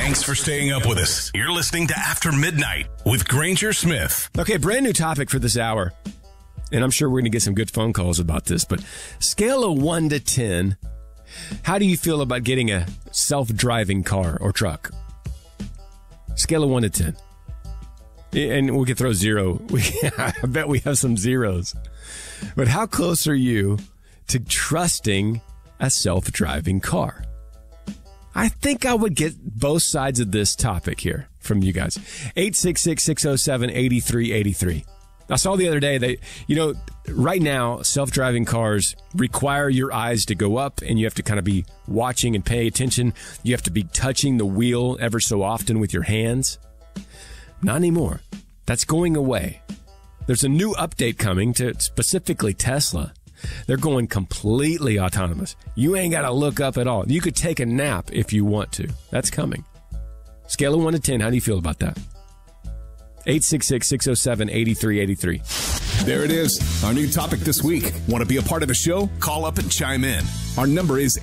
Thanks for staying up with us. You're listening to After Midnight with Granger Smith. Okay, brand new topic for this hour. And I'm sure we're going to get some good phone calls about this. But scale of 1 to 10, how do you feel about getting a self-driving car or truck? Scale of 1 to 10. And we could throw 0. I bet we have some zeros. But how close are you to trusting a self-driving car? I think I would get both sides of this topic here from you guys. 866-607-8383. I saw the other day that, right now, self-driving cars require your eyes to go up and you have to kind of be watching and pay attention. You have to be touching the wheel ever so often with your hands. Not anymore. That's going away. There's a new update coming to specifically Tesla. They're going completely autonomous. You ain't got to look up at all. You could take a nap if you want to. That's coming. Scale of 1 to 10, how do you feel about that? 866-607-8383. There it is, our new topic this week. Want to be a part of the show? Call up and chime in. Our number is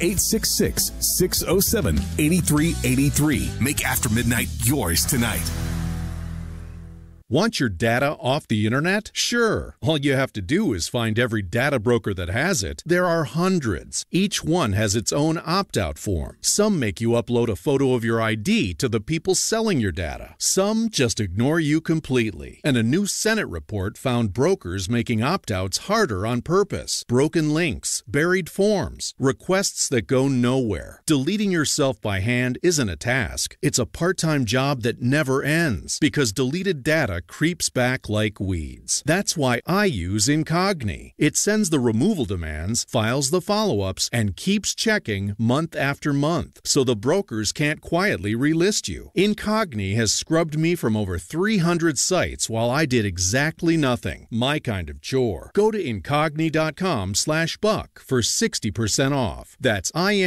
866-607-8383. Make After Midnight yours tonight. Want your data off the internet? Sure. All you have to do is find every data broker that has it. There are hundreds. Each one has its own opt-out form. Some make you upload a photo of your ID to the people selling your data. Some just ignore you completely. And a new Senate report found brokers making opt-outs harder on purpose. Broken links, buried forms, requests that go nowhere. Deleting yourself by hand isn't a task. It's a part-time job that never ends because deleted data creeps back like weeds. That's why I use Incogni. It sends the removal demands, files the follow-ups, and keeps checking month after month, so the brokers can't quietly relist you. Incogni has scrubbed me from over 300 sites while I did exactly nothing. My kind of chore. Go to Incogni.com/buck for 60% off. That's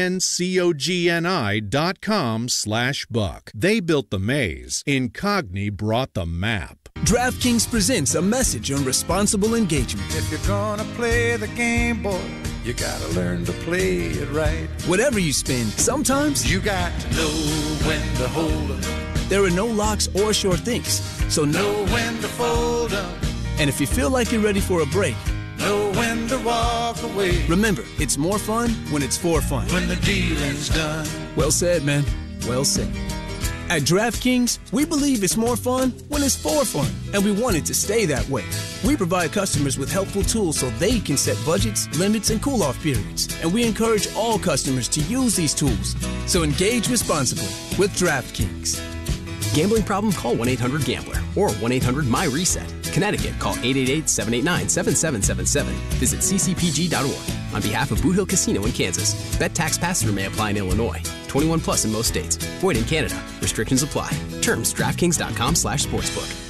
INCOGNI.com/buck. They built the maze. Incogni brought the map. DraftKings presents a message on responsible engagement. If you're gonna play the game, boy, you gotta learn to play it right. Whatever you spend, sometimes you got to know when to hold 'em. There are no locks or sure things, so know when to fold 'em. And if you feel like you're ready for a break, know when to walk away. Remember, it's more fun when it's for fun. When the dealing's done. Well said, man. Well said. At DraftKings, we believe it's more fun when it's for fun, and we want it to stay that way. We provide customers with helpful tools so they can set budgets, limits, and cool-off periods, and we encourage all customers to use these tools. So engage responsibly with DraftKings. Gambling problem? Call 1-800-GAMBLER or 1-800-MY-RESET. Connecticut, call 888-789-7777. Visit ccpg.org. On behalf of Boot Hill Casino in Kansas, bet tax pass-through may apply in Illinois. 21 plus in most states. Void in Canada. Restrictions apply. Terms, DraftKings.com/sportsbook.